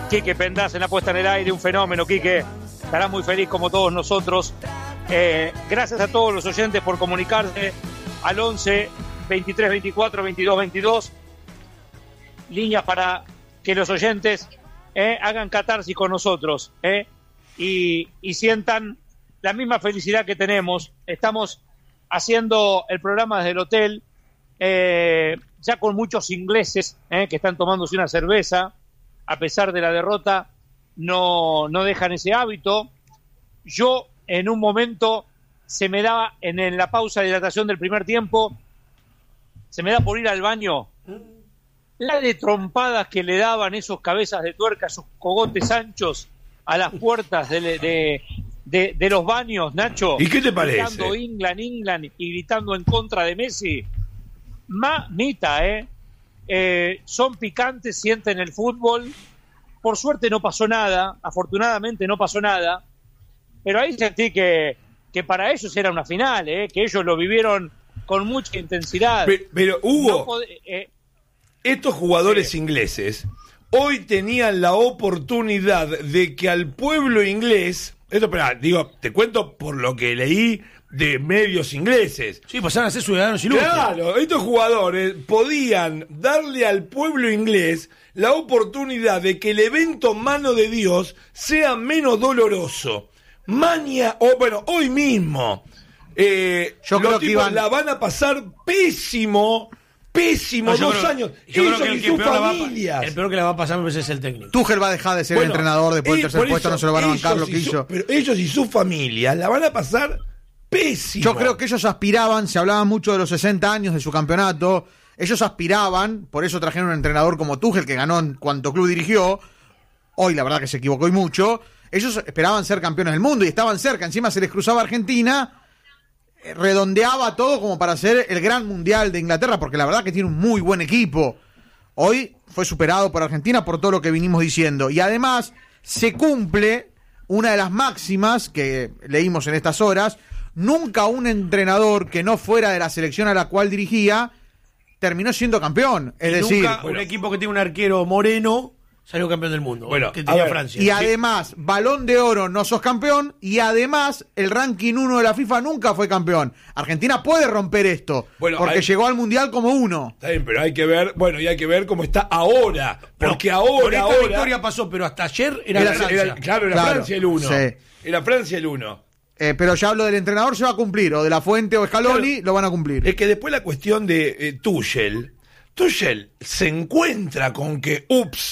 Quique Pendaz en la puesta en el aire, un fenómeno, Quique. Estará muy feliz como todos nosotros. Gracias a todos los oyentes por comunicarse al 11 23 24 22 22. Líneas para que los oyentes hagan catarsis con nosotros y sientan la misma felicidad que tenemos. Estamos haciendo el programa desde el hotel, ya con muchos ingleses que están tomándose una cerveza. A pesar de la derrota, no dejan ese hábito. Yo, en un momento, se me daba, en la pausa de hidratación del primer tiempo, se me da por ir al baño. La de trompadas que le daban esos cabezas de tuerca, esos cogotes anchos a las puertas de los baños, Nacho. ¿Y qué te parece? Gritando England y gritando en contra de Messi. Mamita, son picantes, sienten el fútbol. Por suerte no pasó nada, afortunadamente no pasó nada, pero ahí sentí que para ellos era una final, que ellos lo vivieron con mucha intensidad. Pero Hugo, estos jugadores ingleses hoy tenían la oportunidad de que al pueblo inglés, te cuento por lo que leí de medios ingleses. Sí, pasaron a ser ciudadanos ilustres. Claro, estos jugadores podían darle al pueblo inglés la oportunidad de que el evento Mano de Dios sea menos doloroso. Hoy mismo. Yo creo que la van a pasar pésimo, No, 2 años. Yo creo que sus familias. el peor que la va a pasar es el técnico. Tuchel va a dejar de ser el entrenador después del tercer puesto, no se lo van a bancar lo que hizo. Pero ellos y sus familias la van a pasar pésimo. Yo creo que ellos aspiraban, se hablaba mucho de los 60 años de su campeonato, ellos aspiraban, por eso trajeron un entrenador como Tuchel, que ganó en cuanto club dirigió. Hoy la verdad que se equivocó y mucho. Ellos esperaban ser campeones del mundo y estaban cerca, encima se les cruzaba Argentina, redondeaba todo como para ser el gran mundial de Inglaterra, porque la verdad que tiene un muy buen equipo. Hoy fue superado por Argentina por todo lo que vinimos diciendo, y además se cumple una de las máximas que leímos en estas horas: nunca un entrenador que no fuera de la selección a la cual dirigía terminó siendo campeón. Es decir, nunca un equipo que tiene un arquero moreno salió campeón del mundo. Que tenía Francia. Y además, Balón de Oro no sos campeón, y además el ranking 1 de la FIFA nunca fue campeón. Argentina puede romper esto, porque llegó al Mundial como 1. Está bien, pero hay que ver cómo está ahora. Porque ahora victoria pasó, pero hasta ayer era Francia. Era Francia el 1. Sí. Era Francia el 1. Pero ya hablo del entrenador, se va a cumplir, o de la Fuente o Scaloni, lo van a cumplir. Es que después la cuestión de Tuchel se encuentra con que,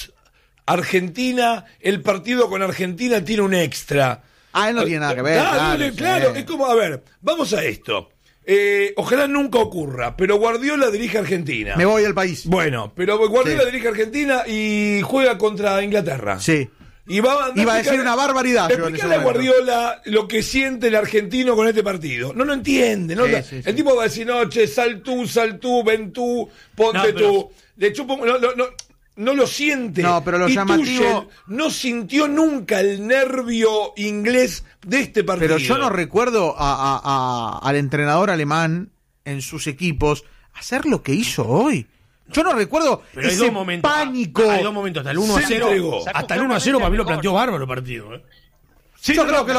Argentina, el partido con Argentina tiene un extra. Él no tiene nada que ver. Claro, es como, vamos a esto. Ojalá nunca ocurra, pero Guardiola dirige a Argentina. Me voy del país. Bueno, pero Guardiola dirige a Argentina y juega contra Inglaterra. Sí. Iba a decir una barbaridad. Explicarle a Guardiola lo que siente el argentino con este partido. No lo entiende. El tipo va a decir, sal tú, ven tú, ponte tú. De hecho, no lo siente. No, pero lo llamativo... Tuchel no sintió nunca el nervio inglés de este partido. Pero yo no recuerdo al entrenador alemán en sus equipos hacer lo que hizo hoy. Yo no recuerdo ese pánico. Hay 2 momentos, hasta el 1-0. Hasta el 1-0 para mí lo planteó bárbaro el partido. Sí, yo creo que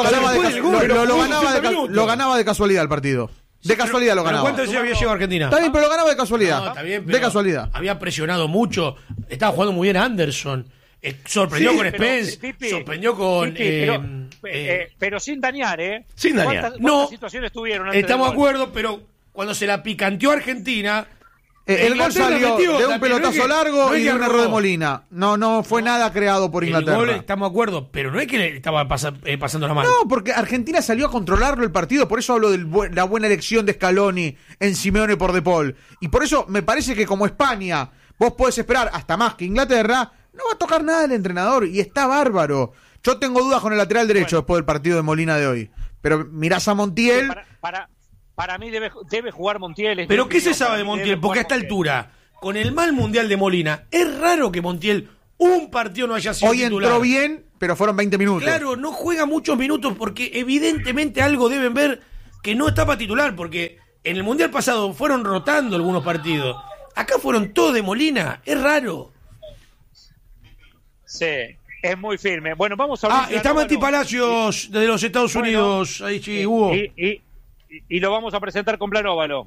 lo ganaba de casualidad el partido. De casualidad lo ganaba. ¿Cuánto había llegado a Argentina? Está bien, pero lo ganaba de casualidad. Está bien, de casualidad. Había presionado mucho. Estaba jugando muy bien Anderson. Sorprendió con Spence. Sorprendió con... pero sin dañar, Sin dañar. ¿Cuántas situaciones tuvieron antes estamos de del gol? acuerdo, pero cuando se la picanteó Argentina... El gol salió de un pelotazo largo y de un error de Molina. No fue nada creado por Inglaterra. El gol, estamos de acuerdo, pero no es que le estaba pasando la mano. No, porque Argentina salió a controlarlo el partido. Por eso hablo de la buena elección de Scaloni en Simeone por De Paul. Y por eso me parece que como España vos podés esperar hasta más que Inglaterra, no va a tocar nada el entrenador. Y está bárbaro. Yo tengo dudas con el lateral derecho después del partido de Molina de hoy. Pero mirás a Montiel... Para mí debe jugar Montiel. ¿Pero qué se sabe de Montiel? Porque a esta altura, con el mal mundial de Molina, es raro que Montiel un partido no haya sido titular. Hoy entró bien, pero fueron 20 minutos. Claro, no juega muchos minutos porque evidentemente algo deben ver que no está para titular, porque en el mundial pasado fueron rotando algunos partidos. Acá fueron todos de Molina, es raro. Sí. Es muy firme. Bueno, vamos a hablar. Está Mati Palacios desde los Estados Unidos. Ahí sí, Hugo. Y lo vamos a presentar con Plan Óvalo.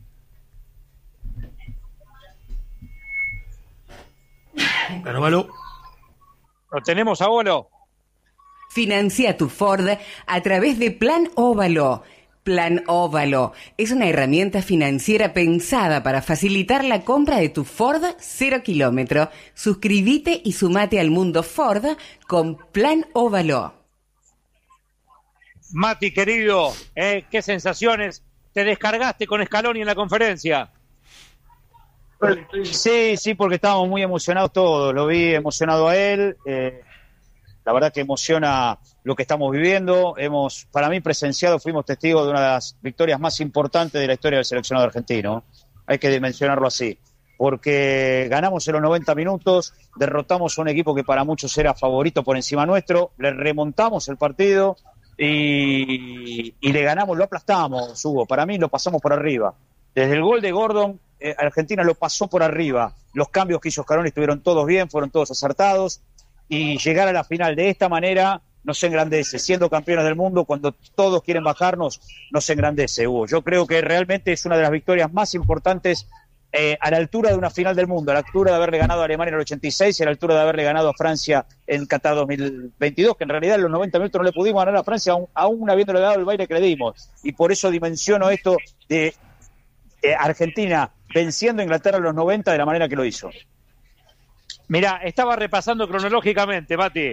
Plan Óvalo. ¿Lo tenemos a Óvalo? Financia tu Ford a través de Plan Óvalo. Plan Óvalo es una herramienta financiera pensada para facilitar la compra de tu Ford 0 kilómetro. Suscríbete y sumate al mundo Ford con Plan Óvalo. Mati, querido, ¿qué sensaciones te descargaste con Scaloni en la conferencia? Sí, porque estábamos muy emocionados todos. Lo vi emocionado a él. La verdad que emociona lo que estamos viviendo. Para mí, fuimos testigos de una de las victorias más importantes de la historia del seleccionado argentino. Hay que dimensionarlo así. Porque ganamos en los 90 minutos, derrotamos a un equipo que para muchos era favorito por encima nuestro, le remontamos el partido y le ganamos, lo aplastamos, Hugo. Para mí lo pasamos por arriba. Desde el gol de Gordon, Argentina lo pasó por arriba. Los cambios que hizo Scaloni estuvieron todos bien, fueron todos acertados. Y llegar a la final de esta manera nos engrandece. Siendo campeones del mundo, cuando todos quieren bajarnos, nos engrandece, Hugo. Yo creo que realmente es una de las victorias más importantes a la altura de una final del mundo, a la altura de haberle ganado a Alemania en el 86 y a la altura de haberle ganado a Francia en Qatar 2022, que en realidad en los 90 minutos no le pudimos ganar a Francia, aún habiéndole dado el baile que le dimos. Y por eso dimensiono esto de Argentina venciendo a Inglaterra en los 90 de la manera que lo hizo. Mirá, estaba repasando cronológicamente, Mati.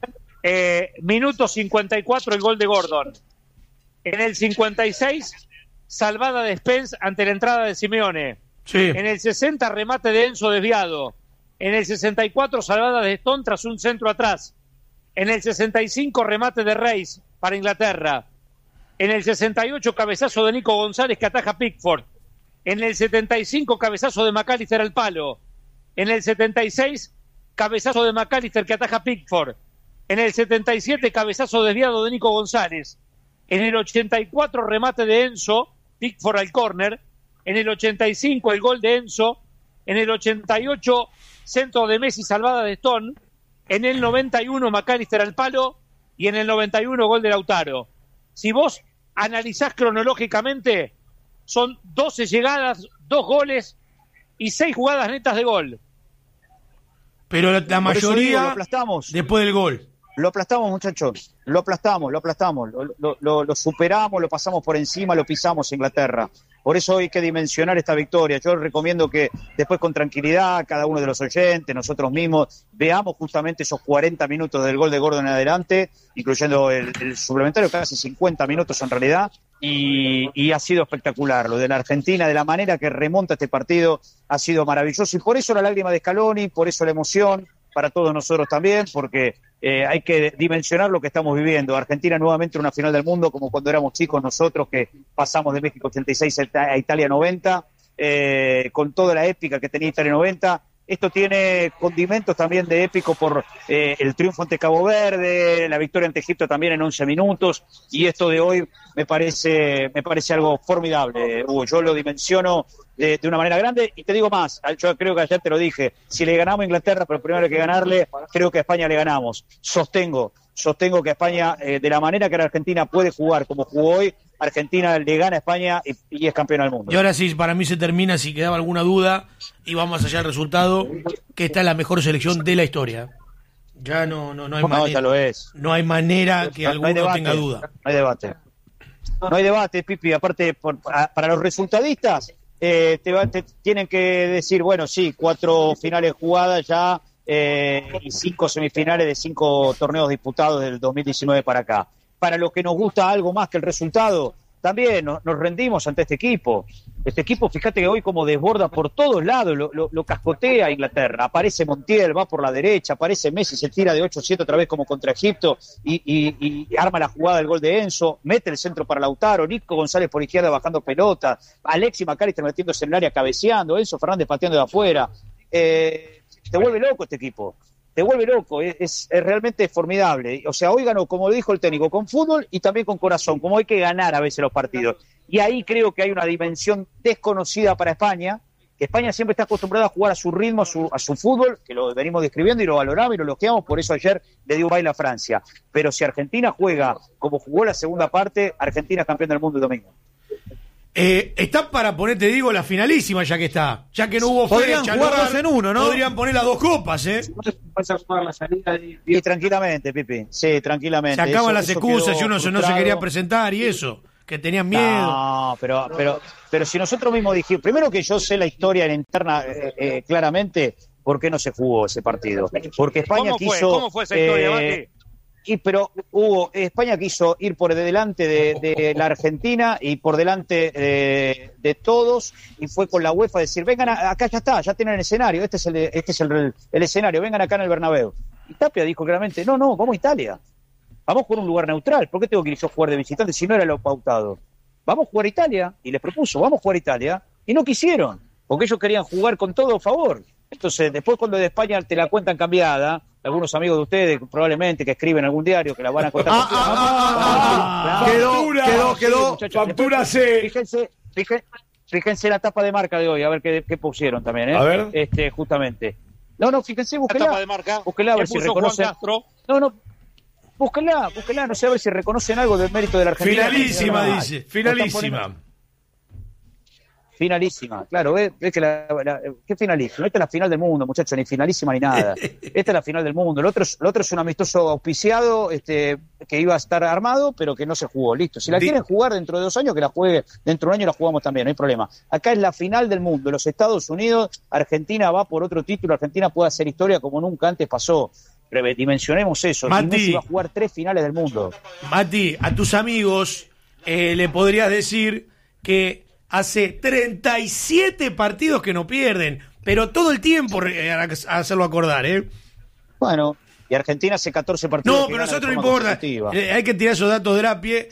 Minuto 54, el gol de Gordon. En el 56, salvada de Spence ante la entrada de Simeone. Sí. En el 60, remate de Enzo desviado. En el 64, salvada de Stone tras un centro atrás. En el 65, remate de Reis para Inglaterra. En el 68, cabezazo de Nico González que ataja Pickford. En el 75, cabezazo de McAllister al palo. En el 76, cabezazo de McAllister que ataja Pickford. En el 77, cabezazo desviado de Nico González. En el 84, remate de Enzo, Pickford al córner. En el 85, el gol de Enzo. En el 88, centro de Messi, salvada de Stone. En el 91, McAllister al palo. Y en el 91, gol de Lautaro. Si vos analizás cronológicamente, son 12 llegadas, 2 goles y 6 jugadas netas de gol. Pero la mayoría lo aplastamos. Después del gol. Lo aplastamos, muchachos. Lo aplastamos. Lo superamos, lo pasamos por encima, lo pisamos a Inglaterra. Por eso hay que dimensionar esta victoria. Yo recomiendo que después con tranquilidad, cada uno de los oyentes, nosotros mismos, veamos justamente esos 40 minutos del gol de Gordon en adelante, incluyendo el suplementario, casi 50 minutos en realidad. Y ha sido espectacular. Lo de la Argentina, de la manera que remonta este partido, ha sido maravilloso. Y por eso la lágrima de Scaloni, por eso la emoción, para todos nosotros también, porque hay que dimensionar lo que estamos viviendo. Argentina nuevamente en una final del mundo, como cuando éramos chicos nosotros, que pasamos de México 86 a Italia 90, con toda la épica que tenía Italia 90. Esto tiene condimentos también de épico por el triunfo ante Cabo Verde, la victoria ante Egipto también en 11 minutos, y esto de hoy me parece algo formidable, Hugo. Yo lo dimensiono de una manera grande, y te digo más, yo creo que ayer te lo dije, si le ganamos a Inglaterra, pero primero hay que ganarle, creo que a España le ganamos. Sostengo que a España, de la manera que la Argentina puede jugar como jugó hoy, Argentina le gana a España y es campeona del mundo. Y ahora sí, para mí se termina, si quedaba alguna duda, y vamos más allá del resultado, que esta es la mejor selección de la historia. Ya no hay manera. Ya lo es. No hay manera que alguno tenga duda. No hay debate. No hay debate, Pipi. Aparte, para los resultadistas, tienen que decir, bueno, sí, 4 finales jugadas ya y 5 semifinales de 5 torneos disputados del 2019 para acá. Para los que nos gusta algo más que el resultado, también nos rendimos ante este equipo. Este equipo, fíjate que hoy como desborda por todos lados, lo cascotea a Inglaterra. Aparece Montiel, va por la derecha, aparece Messi, se tira de 8-7 otra vez como contra Egipto y arma la jugada del gol de Enzo, mete el centro para Lautaro, Nico González por izquierda bajando pelota, Alexis McAllister metiéndose en el área cabeceando, Enzo Fernández pateando de afuera. Te vuelve loco este equipo. Te vuelve loco, es realmente formidable. O sea, hoy ganó, como dijo el técnico, con fútbol y también con corazón, como hay que ganar a veces los partidos. Y ahí creo que hay una dimensión desconocida para España, España siempre está acostumbrada a jugar a su ritmo, a su fútbol, que lo venimos describiendo y lo valoramos y lo elogiamos, por eso ayer le dio un baile a Francia. Pero si Argentina juega como jugó la segunda parte, Argentina es campeón del mundo el domingo. Está para poner, te digo, la finalísima ya que está. Ya que no hubo Podrían fecha, jugar dos en uno, ¿no? Podrían poner las dos copas, Vas a jugar la salida y tranquilamente, Pipi. Sí, tranquilamente. Se acaban Eso las excusas si uno no se frustrado. quería presentar y eso. Que tenían miedo. No, pero si nosotros mismos dijimos, primero que yo sé la historia interna claramente, ¿por qué no se jugó ese partido? Porque España ¿Cómo fue esa historia, Mati? Pero España quiso ir por delante de la Argentina y por delante de todos, y fue con la UEFA a decir, vengan acá, ya está, ya tienen el escenario, este es el escenario, vengan acá en el Bernabéu. Y Tapia dijo claramente, no, vamos a Italia, vamos por un lugar neutral, ¿por qué tengo que ir yo a jugar de visitante si no era lo pautado? Vamos a jugar a Italia, y les propuso, vamos a jugar a Italia, y no quisieron, porque ellos querían jugar con todo a favor. Entonces, después cuando de España te la cuentan cambiada, algunos amigos de ustedes probablemente que escriben algún diario que la van a contar. Quedó. Factura C. Fíjense la tapa de Marca de hoy, a ver qué pusieron también, ¿eh? A ver. Justamente. No, fíjense, búsquela. La tapa de Marca. Búsquela a ver que si puso reconocen. Juan Castro. No, búsquela, no sé, a ver si reconocen algo del mérito de la Argentina. Finalísima, dice. Finalísima. Finalísima, claro, ves que ¿qué finalísima? Esta es la final del mundo, muchachos, ni finalísima ni nada. Esta es la final del mundo. El otro es un amistoso auspiciado, que iba a estar armado, pero que no se jugó. Listo. Si la quieren jugar dentro de 2 años, que la juegue dentro de un año, la jugamos también, no hay problema. Acá es la final del mundo. Los Estados Unidos, Argentina va por otro título, Argentina puede hacer historia como nunca antes pasó. Dimensionemos eso. Mati, y Messi va a jugar 3 finales del mundo. Mati, a tus amigos le podrías decir que hace 37 partidos que no pierden, pero todo el tiempo a hacerlo acordar, ¿eh? Bueno, y Argentina hace 14 partidos. No, pero a nosotros no importa. Hay que tirar esos datos de la pie.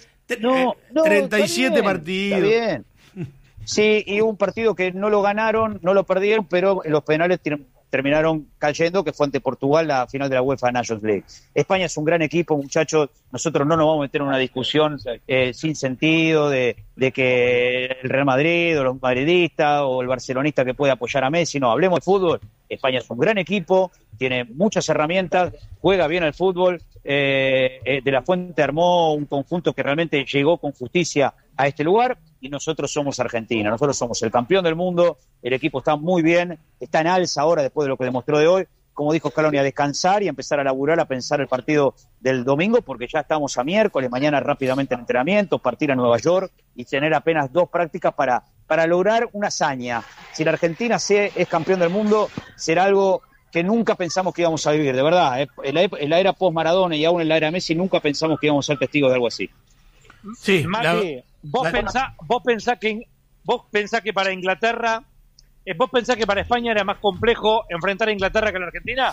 37 partidos. Está bien. Sí, y un partido que no lo ganaron, no lo perdieron, pero en los penales terminaron cayendo, que fue ante Portugal la final de la UEFA Nations League. España es un gran equipo, muchachos. Nosotros no nos vamos a meter en una discusión sin sentido de que el Real Madrid o los madridistas o el barcelonista que puede apoyar a Messi. No, hablemos de fútbol. España es un gran equipo, tiene muchas herramientas, juega bien al fútbol. De la Fuente armó un conjunto que realmente llegó con justicia a este lugar, y nosotros somos Argentina, nosotros somos el campeón del mundo, el equipo está muy bien, está en alza ahora después de lo que demostró de hoy, como dijo Scaloni, a descansar y a empezar a laburar, a pensar el partido del domingo, porque ya estamos a miércoles, mañana rápidamente en entrenamiento, partir a Nueva York y tener apenas 2 prácticas para lograr una hazaña. Si la Argentina es campeón del mundo, será algo que nunca pensamos que íbamos a vivir, de verdad. En la era post-Maradona y aún en la era Messi nunca pensamos que íbamos a ser testigos de algo así. Sí, Mati, vos pensás que para Inglaterra, vos pensás que para España era más complejo enfrentar a Inglaterra que a la Argentina.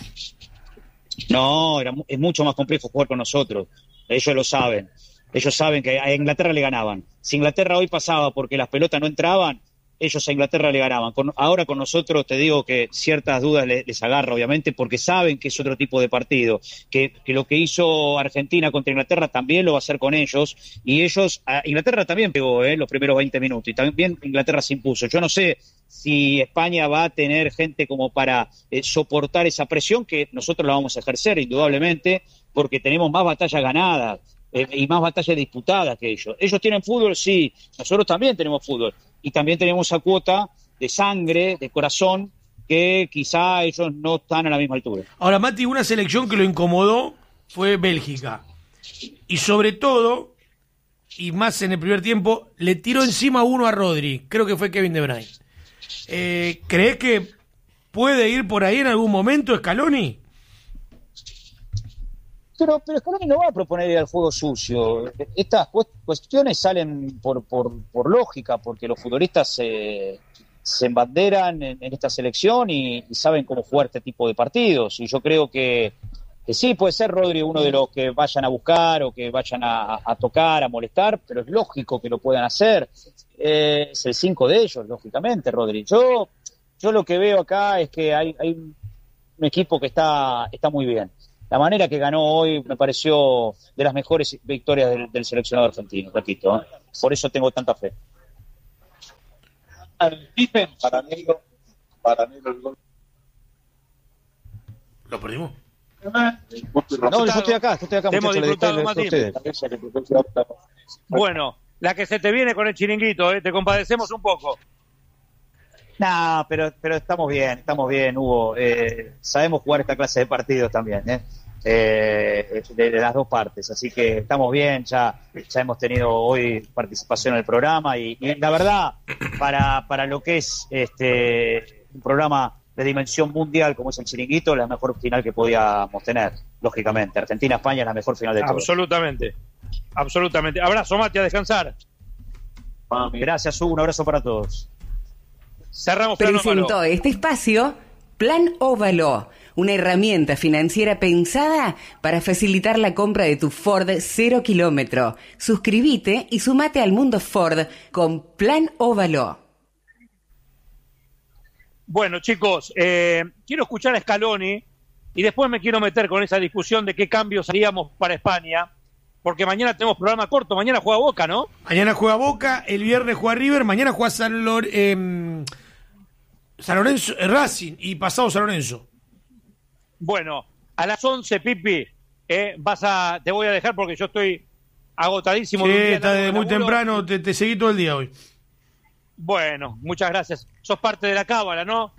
No, es mucho más complejo jugar con nosotros. Ellos lo saben. Ellos saben que a Inglaterra le ganaban. Si Inglaterra hoy pasaba porque las pelotas no entraban, ellos a Inglaterra le ganaban. Ahora con nosotros te digo que ciertas dudas les agarra, obviamente, porque saben que es otro tipo de partido, que lo que hizo Argentina contra Inglaterra también lo va a hacer con ellos, y Inglaterra también pegó los primeros 20 minutos, y también Inglaterra se impuso. Yo no sé si España va a tener gente como para soportar esa presión, que nosotros la vamos a ejercer indudablemente, porque tenemos más batallas ganadas y más batallas disputadas que ellos. Ellos tienen fútbol, sí, nosotros también tenemos fútbol. Y también tenemos esa cuota de sangre, de corazón, que quizá ellos no están a la misma altura. Ahora, Mati, una selección que lo incomodó fue Bélgica. Y sobre todo, y más en el primer tiempo, le tiró encima uno a Rodri. Creo que fue Kevin De Bruyne. ¿Crees que puede ir por ahí en algún momento Scaloni? Pero Scaloni no va a proponer ir al juego sucio. Estas cuestiones salen por lógica, porque los futbolistas se embanderan en esta selección y saben cómo jugar este tipo de partidos. Y yo creo que sí, puede ser Rodri uno de los que vayan a buscar o que vayan a tocar, a molestar, pero es lógico que lo puedan hacer. Es el 5 de ellos, lógicamente, Rodri. Yo lo que veo acá es que hay un equipo que está muy bien. La manera que ganó hoy me pareció de las mejores victorias del seleccionado argentino, repito, ¿eh? Por eso tengo tanta fe. Para mí, ¿Lo perdimos? No, yo estoy acá, Te hemos disfrutado, Mati. Bueno, la que se te viene con el chiringuito, te compadecemos un poco. No, pero estamos bien, Hugo. Sabemos jugar esta clase de partidos también, de las dos partes, así que estamos bien, ya hemos tenido hoy participación en el programa y la verdad, para lo que es un programa de dimensión mundial como es el chiringuito, la mejor final que podíamos tener, lógicamente. Argentina-España es la mejor final de todos. Absolutamente. Abrazo, Mati, a descansar. Gracias, Hugo, un abrazo para todos. Cerramos Presentó este espacio Plan Óvalo, una herramienta financiera pensada para facilitar la compra de tu Ford 0 kilómetro. Suscríbete y sumate al mundo Ford con Plan Óvalo. Bueno, chicos, quiero escuchar a Scaloni y después me quiero meter con esa discusión de qué cambios haríamos para España, porque mañana tenemos programa corto, mañana juega Boca, ¿no? Mañana juega Boca, el viernes juega River, mañana juega San Lorenzo, Racing y pasado San Lorenzo. Bueno, a las 11, Pipi, te voy a dejar porque yo estoy agotadísimo. Sí, está desde muy temprano, te seguí todo el día hoy. Bueno, muchas gracias. Sos parte de la cábala, ¿no?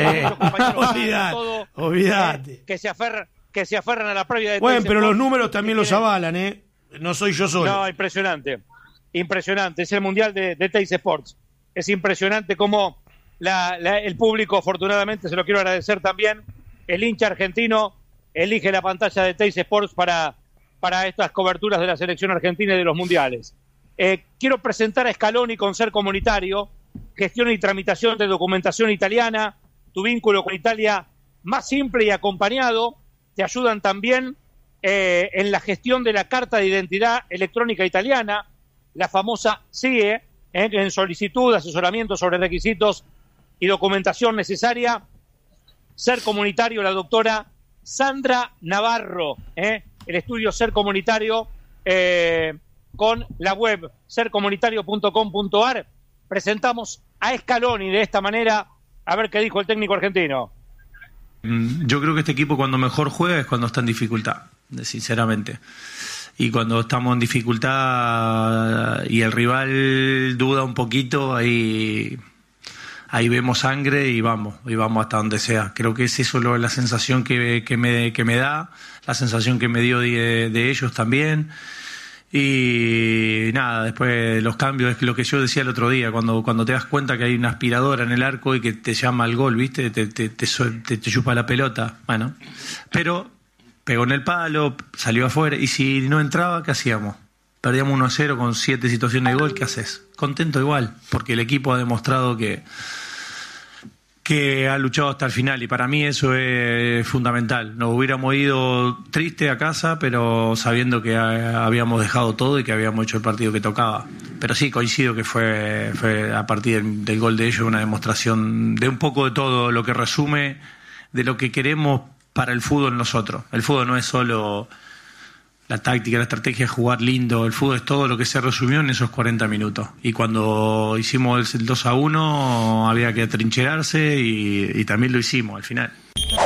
Olvídate. Que se aferran a la previa de bueno, Teis pero Sports, los números también los avalan, No soy yo solo. No, impresionante. Es el mundial de Teis Sports. Es impresionante cómo el público, afortunadamente, se lo quiero agradecer también, el hincha argentino elige la pantalla de Teis Sports para estas coberturas de la selección argentina y de los mundiales. Quiero presentar a Scaloni con Ser Comunitario, gestión y tramitación de documentación italiana, tu vínculo con Italia más simple y acompañado. Te ayudan también en la gestión de la carta de identidad electrónica italiana, la famosa CIE, en solicitud, asesoramiento sobre requisitos y documentación necesaria. Ser Comunitario, la doctora Sandra Navarro, el estudio Ser Comunitario, con la web sercomunitario.com.ar. Presentamos a Scaloni de esta manera, a ver qué dijo el técnico argentino. Yo creo que este equipo cuando mejor juega es cuando está en dificultad, sinceramente. Y cuando estamos en dificultad y el rival duda un poquito, ahí vemos sangre y vamos hasta donde sea. Creo que es eso la sensación que me da, la sensación que me dio de ellos también. Y nada, después los cambios, es lo que yo decía el otro día, cuando te das cuenta que hay una aspiradora en el arco y que te llama al gol, ¿viste? Te chupa la pelota. Bueno, pero pegó en el palo, salió afuera, y si no entraba, ¿qué hacíamos? Perdíamos 1-0 con 7 situaciones de gol, ¿qué haces? Contento igual, porque el equipo ha demostrado que ha luchado hasta el final, y para mí eso es fundamental. Nos hubiéramos ido triste a casa, pero sabiendo que habíamos dejado todo y que habíamos hecho el partido que tocaba. Pero sí, coincido que fue a partir del gol de ellos una demostración de un poco de todo, lo que resume de lo que queremos para el fútbol nosotros. El fútbol no es solo la táctica, la estrategia, jugar lindo. El fútbol es todo lo que se resumió en esos 40 minutos. Y cuando hicimos el 2-1 había que atrincherarse y también lo hicimos al final.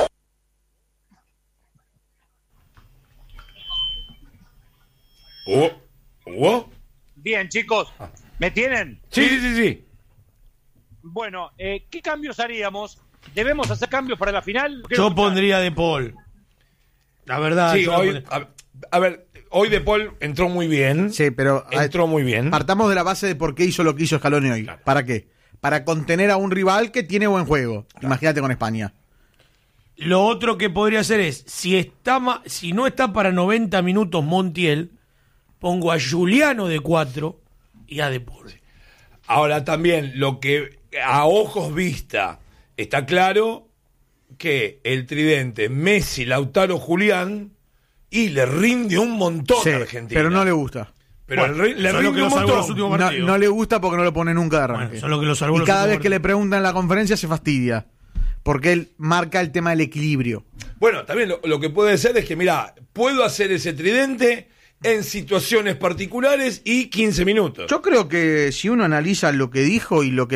Bien, chicos, ¿me tienen? Sí. Bueno, ¿qué cambios haríamos? ¿Debemos hacer cambios para la final? Yo pondría De Paul. La verdad. Sí, hoy De Paul entró muy bien. Sí, pero entró muy bien. Partamos de la base de por qué hizo lo que hizo Scaloni hoy. Claro. ¿Para qué? Para contener a un rival que tiene buen juego. Claro. Imagínate con España. Lo otro que podría hacer es, si no está para 90 minutos Montiel, pongo a Juliano de 4 y a De Paul. Ahora también, lo que a ojos vista está claro, que el tridente Messi, Lautaro, Julián, y le rinde un montón a Argentina. Pero no le gusta. Pero le rinde un montón. No le gusta porque no lo pone nunca de arranque. Y cada vez que le preguntan en la conferencia se fastidia. Porque él marca el tema del equilibrio. Bueno, también lo que puede ser es que, mira, puedo hacer ese tridente en situaciones particulares y 15 minutos. Yo creo que si uno analiza lo que dijo y lo que